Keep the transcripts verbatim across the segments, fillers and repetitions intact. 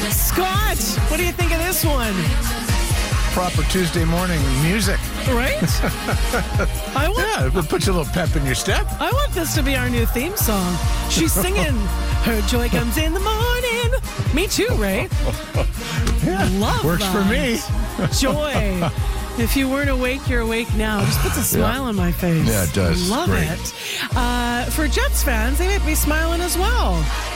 Scott, what do you think of this one? Proper Tuesday morning music. Right? I want, Yeah, it puts a little pep in your step. I want this to be our new theme song. She's singing, her joy comes in the morning. Me too, right? Yeah, Love works that. for me. Joy. If you weren't awake, you're awake now. Just puts a smile on my face. Yeah, it does. Love Great. it. Uh, for Jets fans, they might be smiling as well.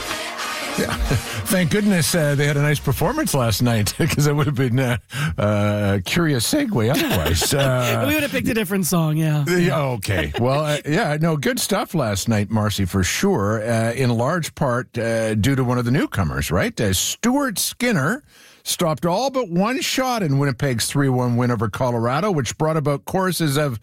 Yeah. Thank goodness uh, they had a nice performance last night, because it would have been uh, uh, a curious segue otherwise. Uh, we would have picked a different song, yeah. Yeah, okay. Well, uh, yeah, no, good stuff last night, Marcy, for sure, uh, in large part uh, due to one of the newcomers, right? Uh, Stuart Skinner stopped all but one shot in Winnipeg's three one win over Colorado, which brought about choruses of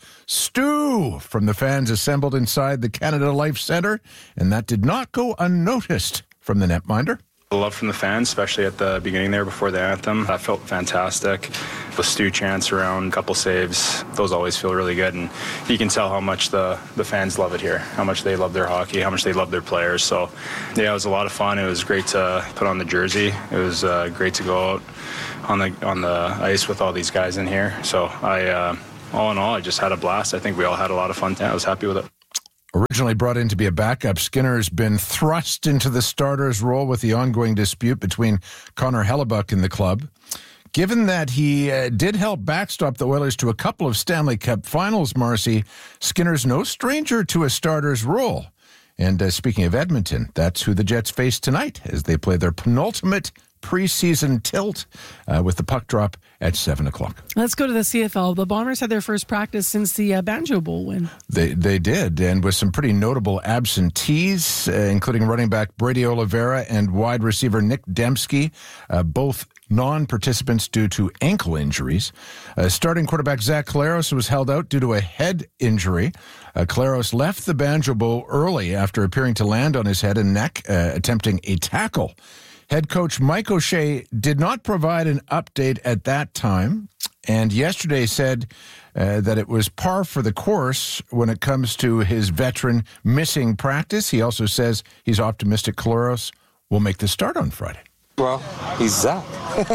"Stu" from the fans assembled inside the Canada Life Centre, and that did not go unnoticed from the netminder. The love from the fans, especially at the beginning there before the anthem. That felt fantastic. The Stu chants around, a couple saves, those always feel really good. And you can tell how much the, the fans love it here, how much they love their hockey, how much they love their players. So, yeah, it was a lot of fun. It was great to put on the jersey. It was uh, great to go out on the on the ice with all these guys in here. So, I, uh, all in all, I just had a blast. I think we all had a lot of fun. I was happy with it. Originally brought in to be a backup, Skinner's been thrust into the starter's role with the ongoing dispute between Connor Hellebuck and the club. Given that he uh, did help backstop the Oilers to a couple of Stanley Cup finals, Marcy, Skinner's no stranger to a starter's role. And uh, speaking of Edmonton, that's who the Jets face tonight as they play their penultimate preseason tilt uh, with the puck drop at seven o'clock. Let's go to the C F L. The Bombers had their first practice since the uh, Banjo Bowl win. They they did, and with some pretty notable absentees, uh, including running back Brady Oliveira and wide receiver Nick Dembski, uh, both non-participants due to ankle injuries. Uh, starting quarterback Zach Collaros was held out due to a head injury. Uh, Collaros left the Banjo Bowl early after appearing to land on his head and neck, uh, attempting a tackle. Head coach Mike O'Shea did not provide an update at that time, and yesterday said uh, that it was par for the course when it comes to his veteran missing practice. He also says he's optimistic Collaros will make the start on Friday. Well, he's Zach.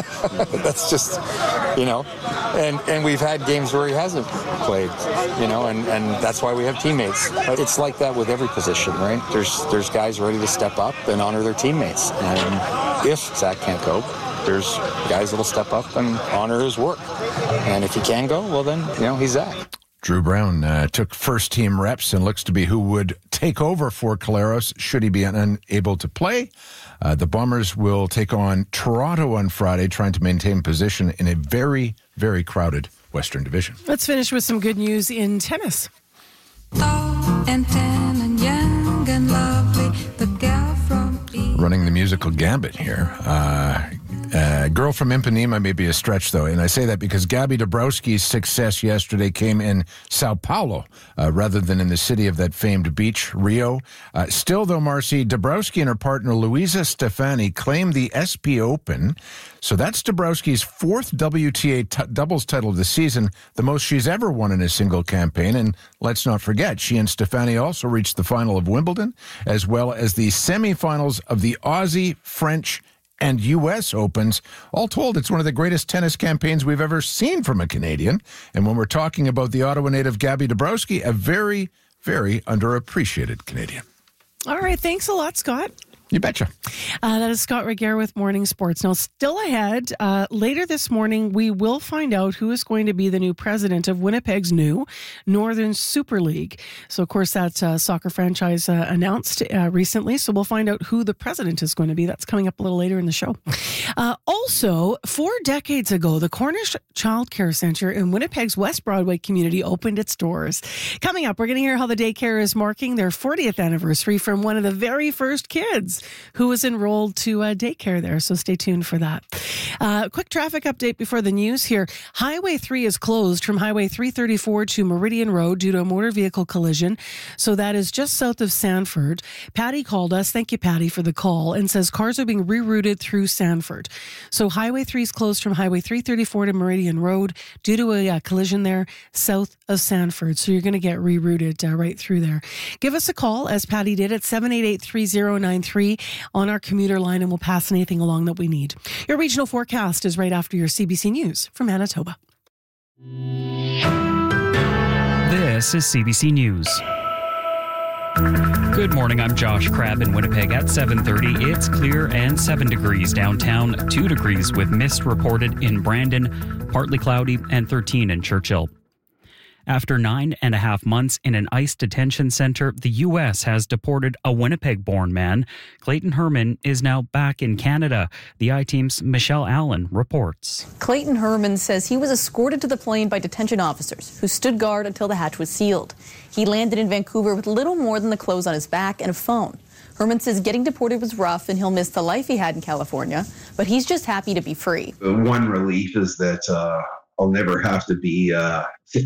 That's just, you know, and, and we've had games where he hasn't played, you know, and, and that's why we have teammates. But it's like that with every position, right? There's there's guys ready to step up and honor their teammates. And if Zach can't go, there's guys that'll step up and honor his work. And if he can go, well then, you know, he's Zach. Drew Brown uh, took first-team reps and looks to be who would take over for Collaros should he be unable to play. Uh, the Bombers will take on Toronto on Friday, trying to maintain position in a very, very crowded Western Division. Let's finish with some good news in tennis. Tall and tan and young and lovely, the girl from East. Running the musical gambit here. Uh, uh, girl from Ipanema may be a stretch, though, and I say that because Gabby Dabrowski's success yesterday came in Sao Paulo uh, rather than in the city of that famed beach, Rio. Uh, still, though, Marcy, Dabrowski and her partner Luisa Stefani claimed the S P Open, so that's Dabrowski's fourth W T A t- doubles title of the season, the most she's ever won in a single campaign, and let's not forget, she and Stefani also reached the final of Wimbledon, as well as the semifinals of the Aussie, French, and U S Opens. All told, it's one of the greatest tennis campaigns we've ever seen from a Canadian. And when we're talking about the Ottawa native Gabby Dabrowski, a very, very underappreciated Canadian. All right, thanks a lot, Scott. You betcha. Uh, that is Scott Regier with Morning Sports. Now, still ahead, uh, later this morning, we will find out who is going to be the new president of Winnipeg's new Northern Super League. So, of course, that uh, soccer franchise uh, announced uh, recently. So we'll find out who the president is going to be. That's coming up a little later in the show. Uh, also, four decades ago, the Cornish Child Care Centre in Winnipeg's West Broadway community opened its doors. Coming up, we're going to hear how the daycare is marking their fortieth anniversary from one of the very first kids who was enrolled to uh, daycare there. So stay tuned for that. Uh, quick traffic update before the news here. Highway three is closed from Highway three thirty-four to Meridian Road due to a motor vehicle collision. So that is just south of Sanford. Patty called us. Thank you, Patty, for the call and says cars are being rerouted through Sanford. Sanford. So Highway three is closed from Highway three thirty-four to Meridian Road due to a uh, collision there south of Sanford. So you're going to get rerouted uh, right through there. Give us a call, as Patty did, at seven eight eight, three oh nine three on our commuter line, and we'll pass anything along that we need. Your regional forecast is right after your C B C News from Manitoba. This is C B C News. Good morning, I'm Josh Crabb in Winnipeg at seven thirty. It's clear and seven degrees downtown, two degrees with mist reported in Brandon, partly cloudy, and thirteen in Churchill. After nine and a half months in an ICE detention center, the U S has deported a Winnipeg-born man. Clayton Herman is now back in Canada. The I-Team's Michelle Allen reports. Clayton Herman says he was escorted to the plane by detention officers who stood guard until the hatch was sealed. He landed in Vancouver with little more than the clothes on his back and a phone. Herman says getting deported was rough and he'll miss the life he had in California, but he's just happy to be free. The one relief is that uh, I'll never have to be uh,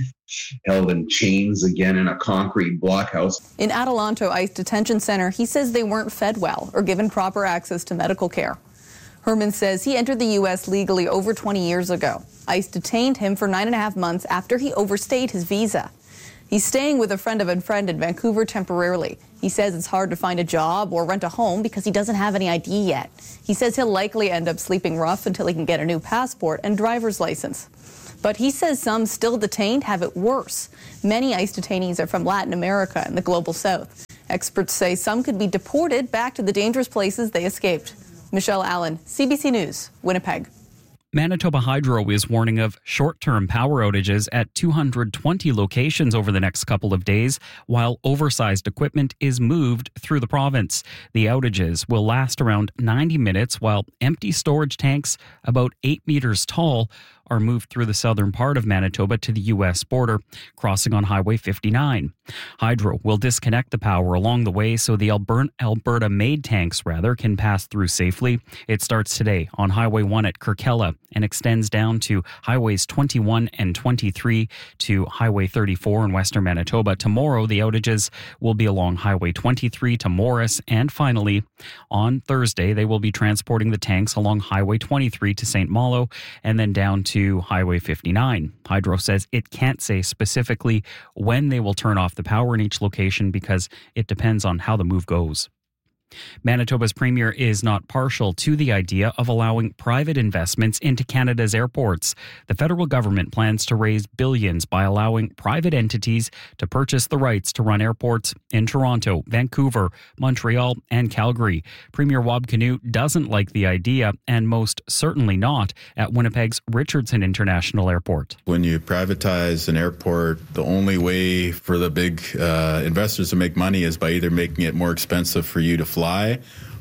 held in chains again in a concrete blockhouse. In Adelanto ICE Detention Center, he says they weren't fed well or given proper access to medical care. Herman says he entered the U S legally over twenty years ago. ICE detained him for nine and a half months after he overstayed his visa. He's staying with a friend of a friend in Vancouver temporarily. He says it's hard to find a job or rent a home because he doesn't have any I D yet. He says he'll likely end up sleeping rough until he can get a new passport and driver's license. But he says some still detained have it worse. Many ICE detainees are from Latin America and the global south. Experts say some could be deported back to the dangerous places they escaped. Michelle Allen, C B C News, Winnipeg. Manitoba Hydro is warning of short-term power outages at two hundred twenty locations over the next couple of days, while oversized equipment is moved through the province. The outages will last around ninety minutes, while empty storage tanks about eight meters tall are moved through the southern part of Manitoba to the U S border, crossing on Highway fifty-nine. Hydro will disconnect the power along the way so the Alberta-made tanks, rather, can pass through safely. It starts today on Highway one at Kirkella and extends down to Highways twenty-one and twenty-three to Highway thirty-four in western Manitoba. Tomorrow, the outages will be along Highway twenty-three to Morris, and finally, on Thursday, they will be transporting the tanks along Highway twenty-three to Saint Malo and then down to Highway fifty-nine. Hydro says it can't say specifically when they will turn off the power in each location because it depends on how the move goes. Manitoba's premier is not partial to the idea of allowing private investments into Canada's airports. The federal government plans to raise billions by allowing private entities to purchase the rights to run airports in Toronto, Vancouver, Montreal, and Calgary. Premier Wab Kinew doesn't like the idea, and most certainly not at Winnipeg's Richardson International Airport. When you privatize an airport, the only way for the big uh, investors to make money is by either making it more expensive for you to fly Fly,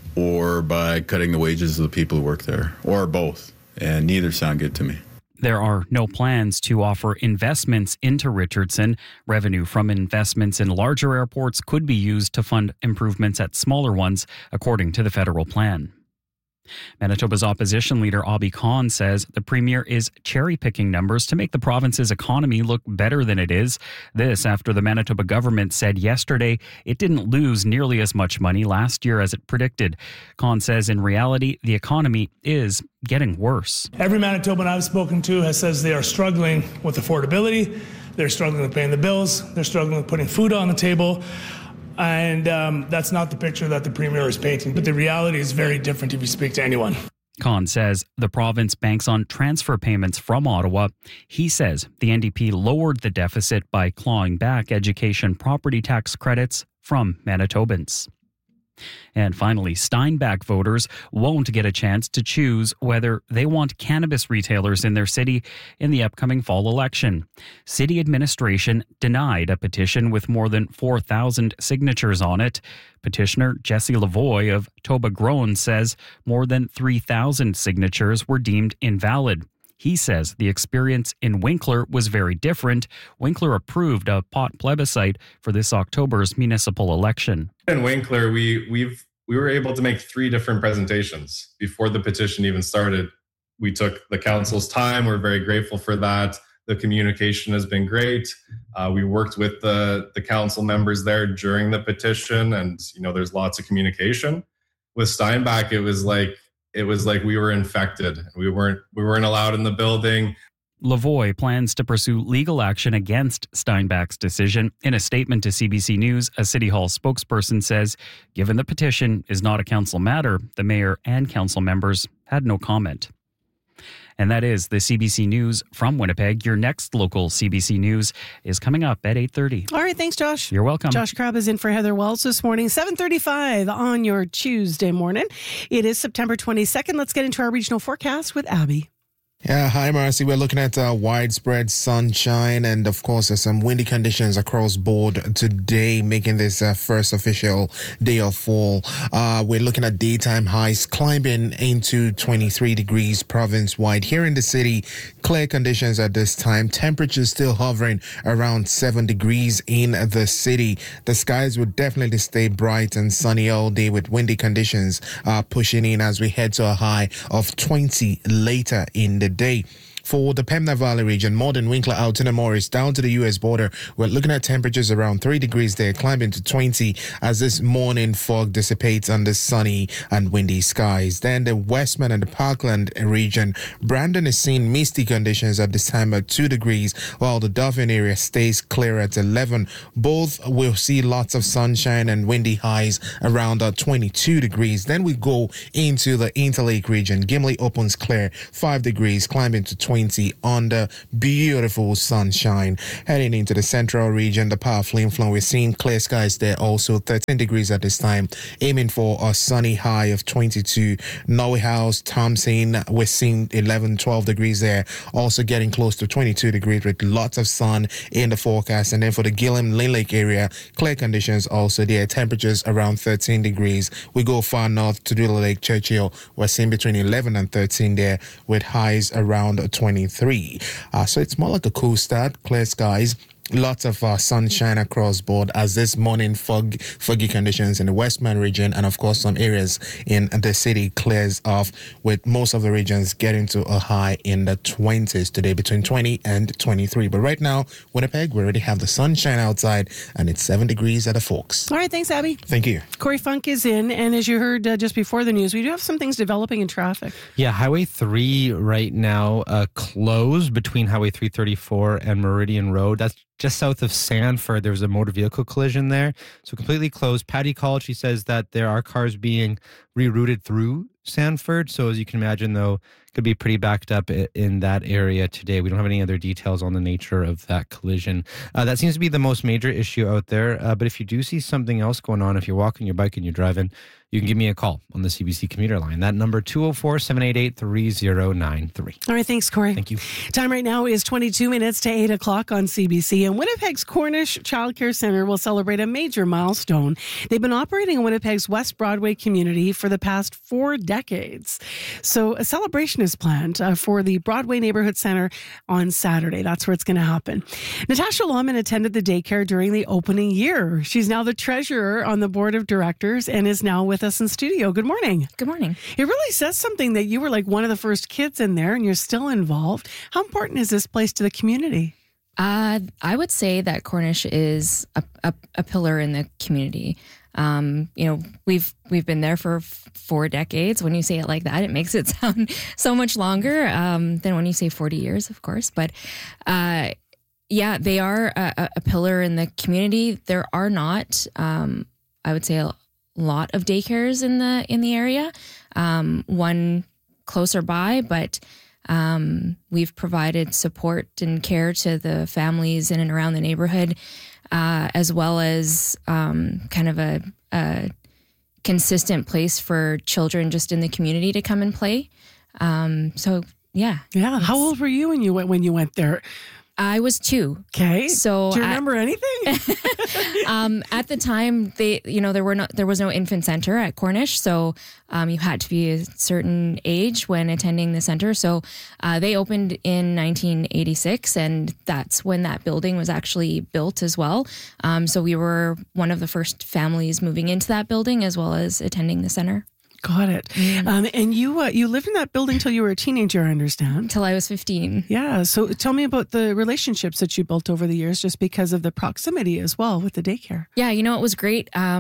or by cutting the wages of the people who work there, or both, and neither sound good to me. There are no plans to offer investments into Richardson. Revenue from investments in larger airports could be used to fund improvements at smaller ones, according to the federal plan. Manitoba's opposition leader Abhi Khan says the premier is cherry-picking numbers to make the province's economy look better than it is. This after the Manitoba government said yesterday it didn't lose nearly as much money last year as it predicted. Khan says in reality, the economy is getting worse. Every Manitoban I've spoken to has says they are struggling with affordability, they're struggling with paying the bills, they're struggling with putting food on the table. And um, that's not the picture that the premier is painting. But the reality is very different if you speak to anyone. Khan says the province banks on transfer payments from Ottawa. He says the N D P lowered the deficit by clawing back education property tax credits from Manitobans. And finally, Steinbach voters won't get a chance to choose whether they want cannabis retailers in their city in the upcoming fall election. City administration denied a petition with more than four thousand signatures on it. Petitioner Jesse Lavoie of Toba Grown says more than three thousand signatures were deemed invalid. He says the experience in Winkler was very different. Winkler approved a pot plebiscite for this October's municipal election. In Winkler, we we've we were able to make three different presentations before the petition even started. We took the council's time. We're very grateful for that. The communication has been great. Uh, we worked with the the council members there during the petition, and you know, there's lots of communication. With Steinbach, it was like it was like we were infected. We weren't we weren't allowed in the building. Lavoie plans to pursue legal action against Steinbach's decision. In a statement to C B C News, a City Hall spokesperson says, given the petition is not a council matter, the mayor and council members had no comment. And that is the C B C News from Winnipeg. Your next local C B C News is coming up at eight thirty. All right, thanks, Josh. You're welcome. Josh Crabb is in for Heather Wells this morning, seven thirty-five on your Tuesday morning. It is September twenty-second. Let's get into our regional forecast with Abby. Yeah, hi Marcy. We're looking at uh, widespread sunshine and of course there's some windy conditions across board today, making this uh, first official day of fall. Uh, we're looking at daytime highs climbing into twenty-three degrees province-wide. Here in the city, clear conditions at this time. Temperatures still hovering around seven degrees in the city. The skies will definitely stay bright and sunny all day with windy conditions uh, pushing in as we head to a high of twenty later in the day. For the Pembina Valley region, Morden, Winkler, Altoona, Morris, down to the U S border, we're looking at temperatures around three degrees there, climbing to twenty as this morning fog dissipates under sunny and windy skies. Then the Westman and the Parkland region, Brandon is seeing misty conditions at this time at two degrees, while the Dauphin area stays clear at eleven. Both will see lots of sunshine and windy highs around uh, twenty-two degrees. Then we go into the Interlake region. Gimli opens clear, five degrees, climbing to twenty under beautiful sunshine. Heading into the central region, the Power Flin Flon, we're seeing clear skies there, also thirteen degrees at this time, aiming for a sunny high of twenty-two. Norway House, Thompson, we're seeing eleven, twelve degrees there, also getting close to twenty-two degrees with lots of sun in the forecast. And then for the Gillam Lynn Lake area, clear conditions also there, temperatures around thirteen degrees. We go far north to Doodle Lake, Churchill, we're seeing between eleven and thirteen there with highs around twenty-three. Uh, so it's more like a cool start, clear skies. Lots of uh, sunshine across board as this morning fog, foggy conditions in the Westman region and of course some areas in the city clears off, with most of the regions getting to a high in the twenties today, between twenty and twenty-three. But right now, Winnipeg, we already have the sunshine outside and it's seven degrees at the Forks. All right, thanks, Abby. Thank you. Corey Funk is in, and as you heard uh, just before the news, we do have some things developing in traffic. Yeah, Highway three right now uh, closed between Highway three thirty-four and Meridian Road. That's just south of Sanford. There was a motor vehicle collision there, so completely closed. Patty called. She says that there are cars being rerouted through Sanford. So as you can imagine, though, could be pretty backed up in that area today. We don't have any other details on the nature of that collision. Uh, that seems to be the most major issue out there. Uh, but if you do see something else going on, if you're walking your bike and you're driving, you can give me a call on the C B C commuter line. That number, two oh four, seven eight eight, three oh nine three. All right, thanks, Corey. Thank you. Time right now is twenty-two minutes to eight o'clock on C B C, and Winnipeg's Cornish Child Care Centre will celebrate a major milestone. They've been operating in Winnipeg's West Broadway community for the past four decades. So a celebration is planned uh, for the Broadway Neighborhood Centre on Saturday. That's where it's going to happen. Natasha Lohman attended the daycare during the opening year. She's now the treasurer on the board of directors and is now with us in studio. Good morning. Good morning. It really says something that you were like one of the first kids in there and you're still involved. How important is this place to the community? Uh, I would say that Cornish is a, a, a pillar in the community. Um, you know, we've we've been there for f- four decades. When you say it like that, it makes it sound so much longer um, than when you say forty years, of course. But uh, yeah, they are a, a pillar in the community. There are not, um, I would say, a lot of daycares in the in the area. Um, one closer by, but um, we've provided support and care to the families in and around the neighborhood, uh, as well as um, kind of a, a consistent place for children just in the community to come and play. Um, so yeah, yeah. How old were you when you went when you went there? I was two. Okay. So do you remember at, anything? um, at the time, they, you know, there were no, there was no infant center at Cornish, so um, you had to be a certain age when attending the center. So uh, they opened in nineteen eighty-six, and that's when that building was actually built as well. Um, so we were one of the first families moving into that building as well as attending the center. Got it. Mm. Um, and you uh, you lived in that building till you were a teenager, I understand. Until I was fifteen. Yeah. So tell me about the relationships that you built over the years, just because of the proximity as well with the daycare. Yeah, you know, it was great. Um,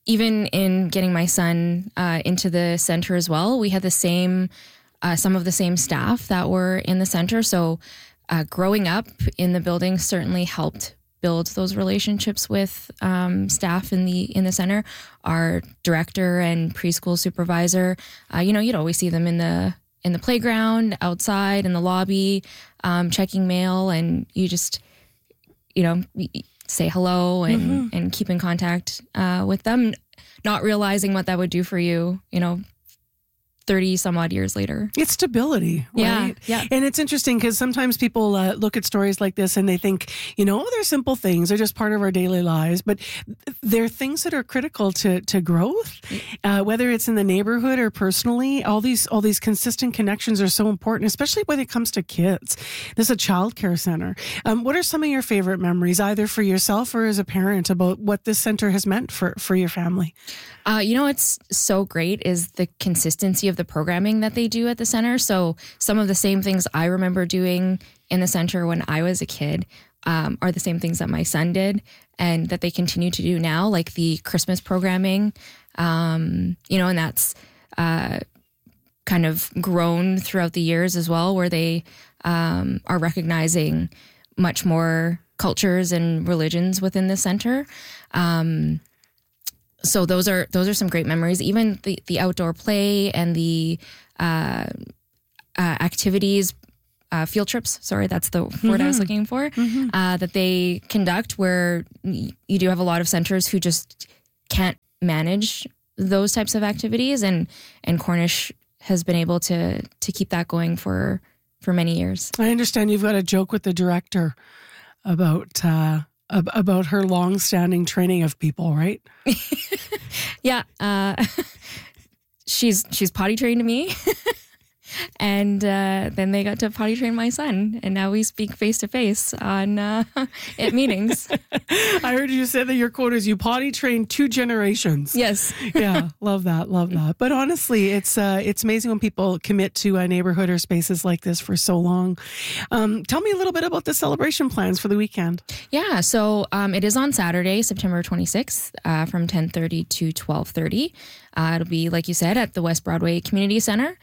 even in getting my son uh, into the center as well, we had the same, uh, some of the same staff that were in the center. So uh, growing up in the building certainly helped build those relationships with um, staff in the in the center. Our director and preschool supervisor, uh, you know, you'd always see them in the in the playground, outside, in the lobby, um, checking mail, and you just, you know, say hello and, mm-hmm. and keep in contact uh, with them, not realizing what that would do for you, you know, thirty some odd years later. It's stability, right? Yeah, yeah. And it's interesting because sometimes people uh, look at stories like this and they think, you know, oh, they're simple things. They're just part of our daily lives. But they're things that are critical to to growth, uh, whether it's in the neighborhood or personally. All these all these consistent connections are so important, especially when it comes to kids. This is a child care center. Um, what are some of your favorite memories, either for yourself or as a parent, about what this center has meant for, for your family? Uh, you know, what's so great is the consistency of the programming that they do at the center. So some of the same things I remember doing in the center when I was a kid um, are the same things that my son did and that they continue to do now, like the Christmas programming, um, you know, and that's uh, kind of grown throughout the years as well, where they um, are recognizing much more cultures and religions within the center. Um So those are those are some great memories. Even the, the outdoor play and the uh, uh, activities, uh, field trips. Sorry, that's the word mm-hmm. I was looking for. Mm-hmm. Uh, that they conduct, where you do have a lot of centers who just can't manage those types of activities, and and Cornish has been able to to keep that going for for many years. I understand you've got a joke with the director about. Uh about her long-standing training of people, right? yeah. Uh, she's she's potty trained me. And uh, then they got to potty train my son. And now we speak face-to-face on uh, at meetings. I heard you say that your quote is you potty trained two generations. Yes. Yeah, love that, love that. But honestly, it's uh, it's amazing when people commit to a neighborhood or spaces like this for so long. Um, tell me a little bit about the celebration plans for the weekend. Yeah, so um, it is on Saturday, September twenty-sixth, uh, from ten thirty to twelve thirty. Uh, it'll be, like you said, at the West Broadway Community Center.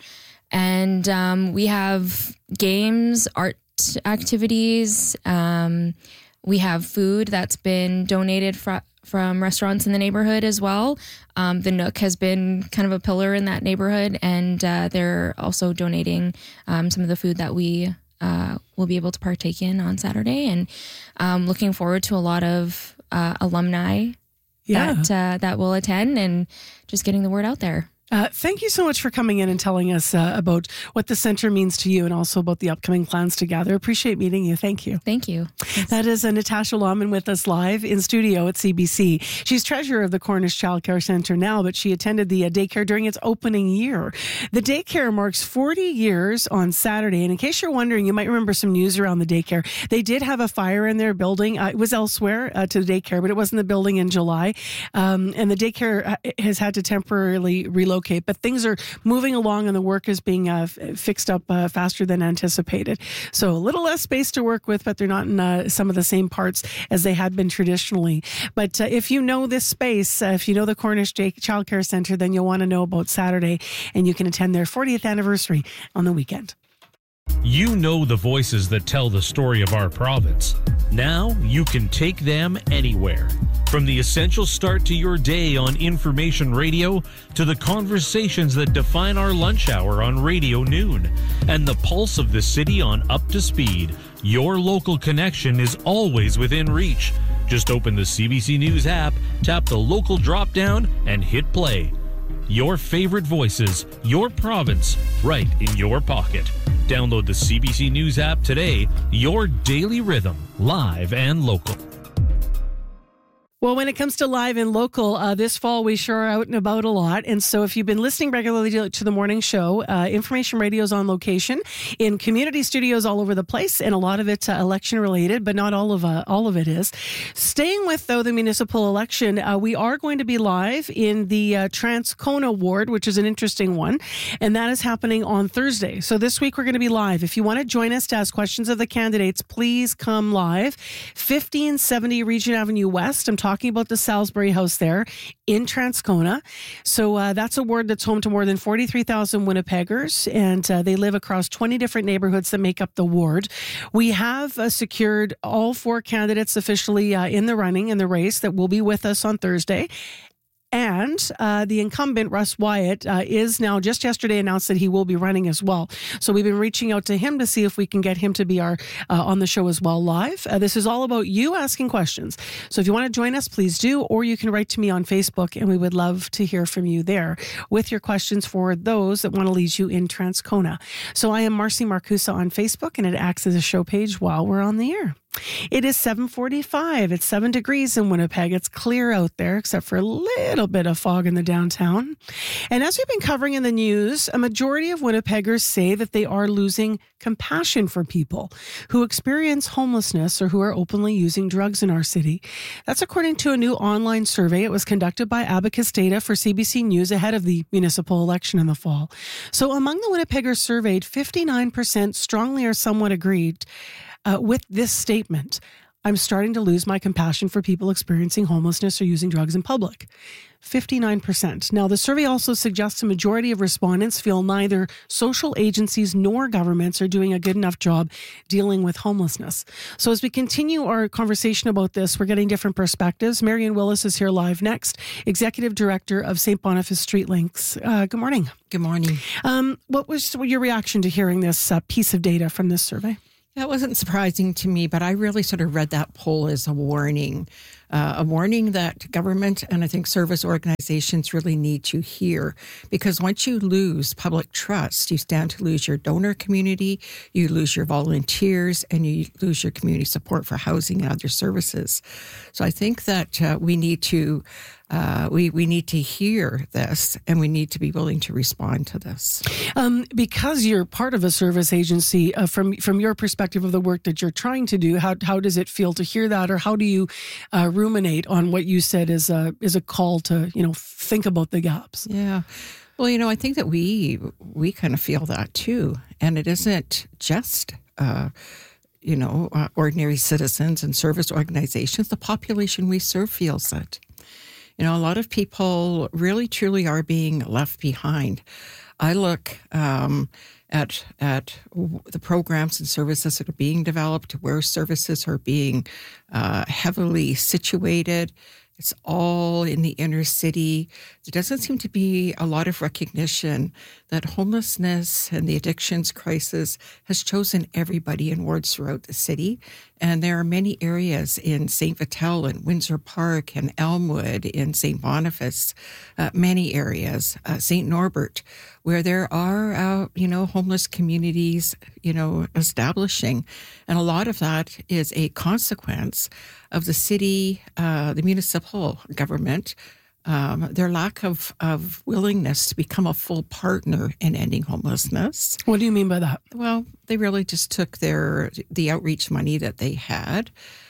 And um, we have games, art activities. Um, we have food that's been donated fr- from restaurants in the neighborhood as well. Um, the Nook has been kind of a pillar in that neighborhood, and uh, they're also donating um, some of the food that we uh, will be able to partake in on Saturday. And um, looking forward to a lot of uh, alumni yeah. that uh, that will attend, and just getting the word out there. Uh, thank you so much for coming in and telling us uh, about what the center means to you and also about the upcoming plans to gather. Appreciate meeting you. Thank you. Thank you. That is uh, Natasha Lawman with us live in studio at C B C. She's treasurer of the Cornish Child Care Center now, but she attended the uh, daycare during its opening year. The daycare marks forty years on Saturday. And in case you're wondering, you might remember some news around the daycare. They did have a fire in their building. Uh, it was elsewhere uh, to the daycare, but it wasn't the building in July. Um, and the daycare has had to temporarily relocate. But things are moving along and the work is being uh, f- fixed up uh, faster than anticipated. So a little less space to work with, but they're not in uh, some of the same parts as they had been traditionally. But uh, if you know this space, uh, if you know the Cornish Day- Child Care Center, then you'll want to know about Saturday, and you can attend their fortieth anniversary on the weekend. You know the voices that tell the story of our province. Now you can take them anywhere. From the essential start to your day on Information Radio to the conversations that define our lunch hour on Radio Noon and the pulse of the city on Up to Speed, your local connection is always within reach. Just open the C B C News app, tap the local drop-down, and hit play. Your favorite voices, your province, right in your pocket. Download the C B C News app today, your daily rhythm, live and local. Well, when it comes to live and local, uh, this fall we sure are out and about a lot. And so if you've been listening regularly to, to the morning show, uh, Information Radio is on location in community studios all over the place, and a lot of it's uh, election related, but not all of uh, all of it is. Staying with, though, the municipal election, uh, we are going to be live in the uh, Transcona ward, which is an interesting one, and that is happening on Thursday. So this week we're going to be live. If you want to join us to ask questions of the candidates, please come live. fifteen seventy Regent Avenue West. I'm talking talking about the Salisbury House there in Transcona. So uh, that's a ward that's home to more than forty-three thousand Winnipeggers, and uh, they live across twenty different neighborhoods that make up the ward. We have uh, secured all four candidates officially uh, in the running, in the race, that will be with us on Thursday. And uh, the incumbent, Russ Wyatt, uh, is now just yesterday announced that he will be running as well. So we've been reaching out to him to see if we can get him to be our uh, on the show as well live. Uh, this is all about you asking questions. So if you want to join us, please do, or you can write to me on Facebook, and we would love to hear from you there with your questions for those that want to lead you in Transcona. So I am Marcy Marcusa on Facebook, and it acts as a show page while we're on the air. It is seven forty-five. It's seven degrees in Winnipeg. It's clear out there, except for a little bit of fog in the downtown. And as we've been covering in the news, a majority of Winnipeggers say that they are losing compassion for people who experience homelessness or who are openly using drugs in our city. That's according to a new online survey. It was conducted by Abacus Data for C B C News ahead of the municipal election in the fall. So among the Winnipeggers surveyed, fifty-nine percent strongly or somewhat agreed Uh, with this statement: I'm starting to lose my compassion for people experiencing homelessness or using drugs in public. fifty-nine percent. Now, the survey also suggests a majority of respondents feel neither social agencies nor governments are doing a good enough job dealing with homelessness. So as we continue our conversation about this, we're getting different perspectives. Marion Willis is here live next, Executive Director of Saint Boniface Street Links. Uh, good morning. Good morning. Um, what was your reaction to hearing this uh, piece of data from this survey? That wasn't surprising to me, but I really sort of read that poll as a warning, uh, a warning that government and I think service organizations really need to hear. Because once you lose public trust, you stand to lose your donor community, you lose your volunteers, and you lose your community support for housing and other services. So I think that uh, we need to Uh, we, we need to hear this, and we need to be willing to respond to this. Um, because you're part of a service agency, uh, from from your perspective of the work that you're trying to do, how how does it feel to hear that, or how do you uh, ruminate on what you said is a is a call to, you know, think about the gaps? Yeah. Well, you know, I think that we we kind of feel that too, and it isn't just Uh, you know, uh, ordinary citizens and service organizations. The population we serve feels it. You know, a lot of people really, truly are being left behind. I look um, at at the programs and services that are being developed, where services are being uh, heavily situated. It's all in the inner city. There doesn't seem to be a lot of recognition that homelessness and the addictions crisis has chosen everybody in wards throughout the city. And there are many areas in Saint Vital and Windsor Park and Elmwood, in Saint Boniface, uh, many areas, uh, Saint Norbert, where there are, uh, you know, homeless communities, you know, establishing. And a lot of that is a consequence of the city, uh, the municipal government, um, their lack of, of willingness to become a full partner in ending homelessness. What do you mean by that? Well, they really just took their the outreach money that they had,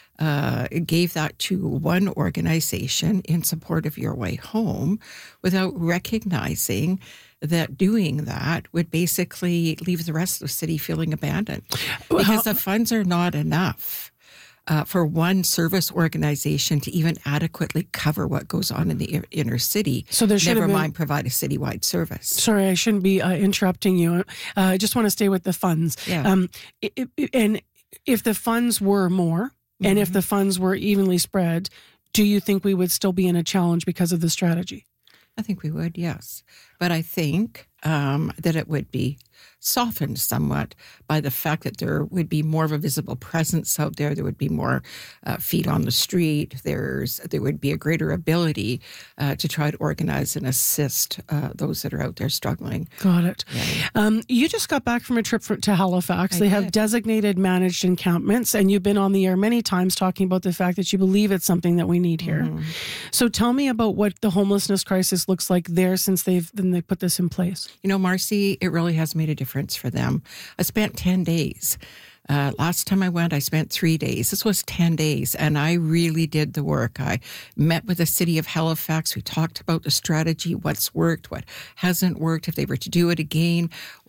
uh, gave that to one organization in support of Your Way Home, without recognizing that doing that would basically leave the rest of the city feeling abandoned, because the funds are not enough Uh, for one service organization to even adequately cover what goes on in the inner city. So there should never have been, mind provide a citywide service. Sorry, I shouldn't be uh, interrupting you. Uh, I just want to stay with the funds. Yeah. Um, it, it, and if the funds were more, mm-hmm. and if the funds were evenly spread, do you think we would still be in a challenge because of the strategy? I think we would, yes. But I think um, that it would be softened somewhat by the fact that there would be more of a visible presence out there. There would be more uh, feet on the street. There's there would be a greater ability uh, to try to organize and assist uh, those that are out there struggling. Got it. Yeah. Um, you just got back from a trip for, to Halifax. I they did. have designated managed encampments, and you've been on the air many times talking about the fact that you believe it's something that we need here. Mm. So tell me about what the homelessness crisis looks like there since they've then they put this in place. You know, Marcy, it really has made a difference for them. I spent ten days. Uh, last time I went, I spent three days. This was ten days, and I really did the work. I met with the city of Halifax. We talked about the strategy, what's worked, what hasn't worked, if they were to do it again,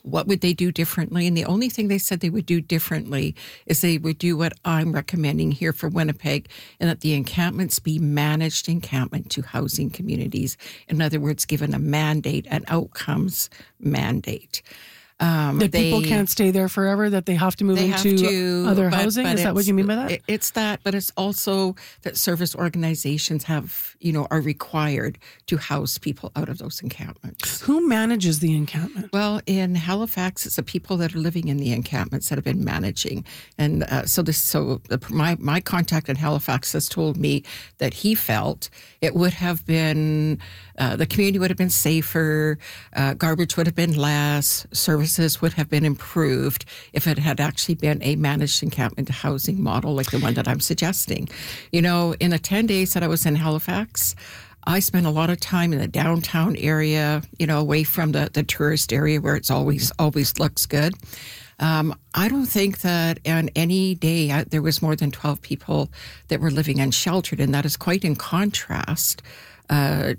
what would they do differently? And the only thing they said they would do differently is they would do what I'm recommending here for Winnipeg, and that the encampments be managed encampment to housing communities. In other words, given a mandate, an outcomes mandate. Um, that they, people can't stay there forever, that they have to move they have into to, other but- housing? but Is that what it's- you mean by that? it- It's that, but it's also that service organizations have, you know, are required to house people out of those encampments. Who manages the encampment? Well, in Halifax, it's the people that are living in the encampments that have been managing. And uh, so this, so the, my, my contact in Halifax has told me that he felt it would have been, uh, the community would have been safer, uh, garbage would have been less, services would have been improved if it had actually been a managed encampment housing model like the one that I'm suggesting. You know, in the ten days that I was in Halifax, I spent a lot of time in the downtown area, you know, away from the, the tourist area where it's always, always looks good. Um, I don't think that on any day I, there was more than twelve people that were living unsheltered, and that is quite in contrast Uh,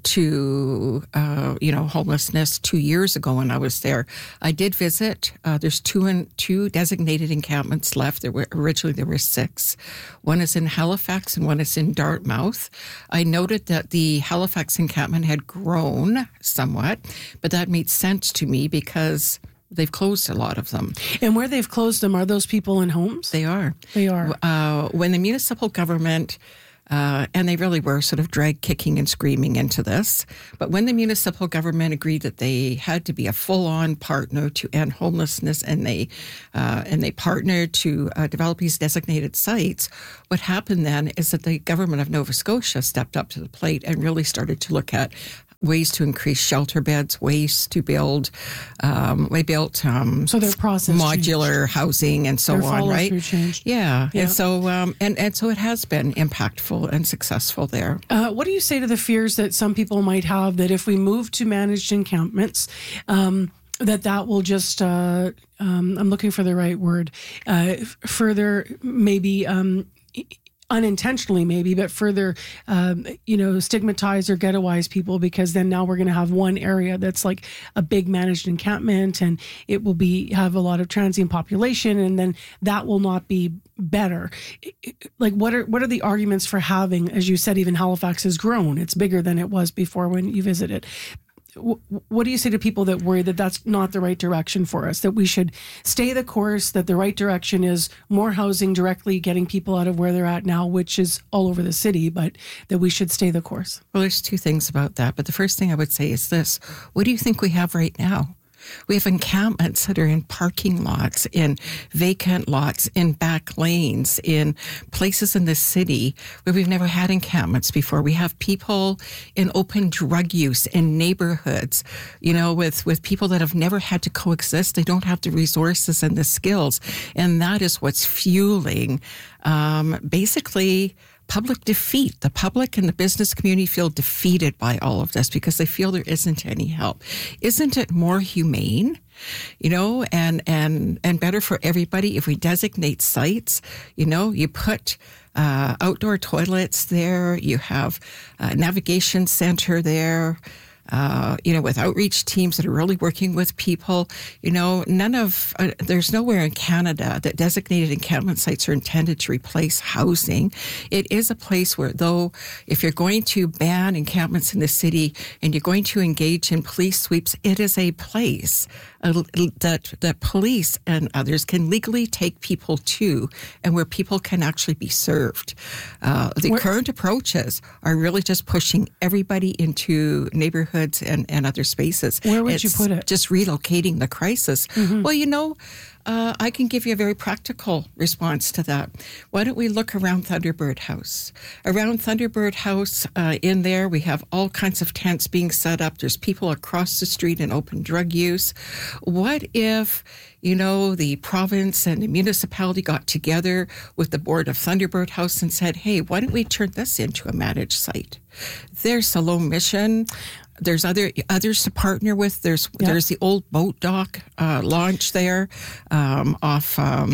to, uh, you know, homelessness two years ago when I was there. I did visit. Uh, there's two and two designated encampments left. There were originally there were six. One is in Halifax and one is in Dartmouth. I noted that the Halifax encampment had grown somewhat, but that made sense to me because they've closed a lot of them. And where they've closed them, are those people in homes? They are. They are. Uh, when the municipal government Uh, and they really were sort of drag kicking and screaming into this. But when the municipal government agreed that they had to be a full-on partner to end homelessness, and they uh, and they partnered to uh, develop these designated sites, what happened then is that the government of Nova Scotia stepped up to the plate and really started to look at ways to increase shelter beds, ways to build, um, we built um, so their process modular changed. housing and so Their on, right? follow-through changed. Yeah. Yeah. And so um, and, and so it has been impactful and successful there. Uh, what do you say to the fears that some people might have that if we move to managed encampments, um, that that will just, uh, um, I'm looking for the right word, uh, f- further maybe um, unintentionally maybe, but further, um, you know, stigmatize or ghettoize people, because then now we're going to have one area that's like a big managed encampment, and it will be have a lot of transient population, and then that will not be better. Like, what are what are the arguments for having, as you said, even Halifax has grown. It's bigger than it was before when you visited. What do you say to people that worry that that's not the right direction for us, that we should stay the course, that the right direction is more housing directly getting people out of where they're at now, which is all over the city, but that we should stay the course? Well, there's two things about that. But the first thing I would say is this. What do you think we have right now? We have encampments that are in parking lots, in vacant lots, in back lanes, in places in the city where we've never had encampments before. We have people in open drug use in neighborhoods, you know, with, with people that have never had to coexist. They don't have the resources and the skills. And that is what's fueling, um, basically, public defeat. The public and the business community feel defeated by all of this because they feel there isn't any help. Isn't it more humane, you know, and, and, and better for everybody if we designate sites? You know, you put uh, outdoor toilets there, you have a navigation center there, Uh, you know, with outreach teams that are really working with people. You know, none of, uh, there's nowhere in Canada that designated encampment sites are intended to replace housing. It is a place where, though, if you're going to ban encampments in the city and you're going to engage in police sweeps, it is a place uh, that, that police and others can legally take people to, and where people can actually be served. Uh, the where, current approaches are really just pushing everybody into neighborhoods and, and other spaces. Where would it's you put it? Just relocating the crisis. Mm-hmm. Well, you know, uh, I can give you a very practical response to that. Why don't we look around Thunderbird House? Around Thunderbird House, uh, in there, we have all kinds of tents being set up. There's people across the street in open drug use. What if, you know, the province and the municipality got together with the board of Thunderbird House and said, hey, why don't we turn this into a managed site? There's Salome Mission. There's other others to partner with. There's yeah. there's the old boat dock uh, launch there um, off um,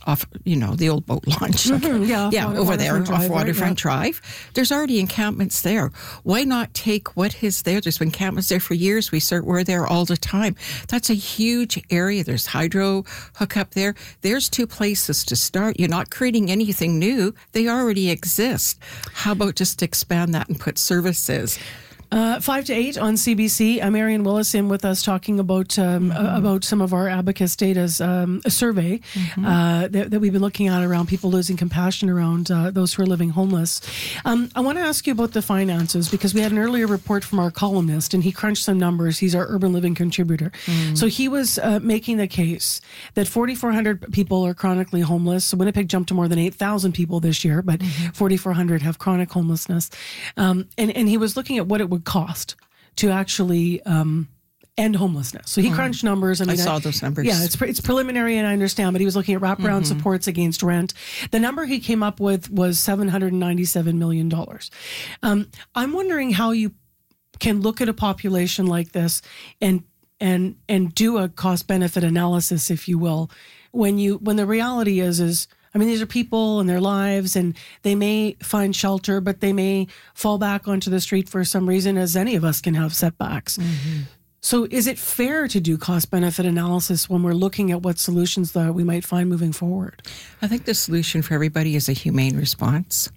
off, you know, the old boat launch. Mhm, yeah, yeah, Water- over there Waterfront Drive, off right, Waterfront yeah. Drive. There's already encampments there. Why not take what is there? There's been encampments there for years. We start, we're there all the time. That's a huge area. There's hydro hookup there. There's two places to start. You're not creating anything new. They already exist. How about just expand that and put services? Uh, five to eight on C B C. Uh, Marion Willis in with us talking about um, Mm-hmm. uh, about some of our Abacus Data's um, a survey Mm-hmm. uh, that, that we've been looking at around people losing compassion around uh, those who are living homeless. Um, I want to ask you about the finances because we had an earlier report from our columnist and he crunched some numbers. He's our Urban Living contributor. Mm. So he was uh, making the case that forty-four hundred people are chronically homeless. So Winnipeg jumped to more than eight thousand people this year, but Mm-hmm. forty-four hundred have chronic homelessness. Um, and, and he was looking at what it would cost to actually um, end homelessness. So he Mm. crunched numbers. I, I mean, saw those numbers. Yeah, it's pre- it's preliminary, and I understand. But he was looking at wraparound Mhm. supports against rent. The number he came up with was seven hundred ninety-seven million dollars. Um, I'm wondering how you can look at a population like this and and and do a cost benefit analysis, if you will, when you when the reality is is. I mean, these are people and their lives, and they may find shelter, but they may fall back onto the street for some reason, as any of us can have setbacks. So is it fair to do cost-benefit analysis when we're looking at what solutions that we might find moving forward? I think the solution for everybody is a humane response.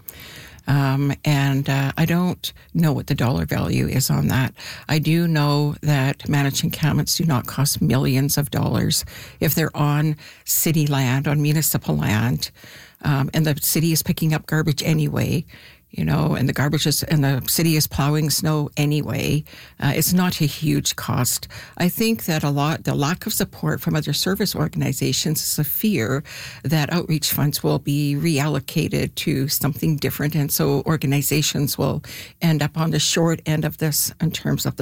Um, and uh, I don't know what the dollar value is on that. I do know that managed encampments do not cost millions of dollars if they're on city land, on municipal land, um, and the city is picking up garbage anyway. You know, and the garbage is, and the city is plowing snow anyway. Uh, it's not a huge cost. I think that a lot, the lack of support from other service organizations is a fear that outreach funds will be reallocated to something different. And so organizations will end up on the short end of this in terms of the